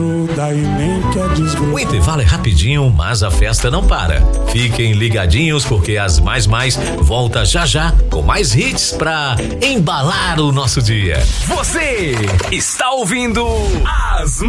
O intervalo é rapidinho, mas a festa não para. Fiquem ligadinhos porque as Mais volta já já com mais hits pra embalar o nosso dia. Você está ouvindo as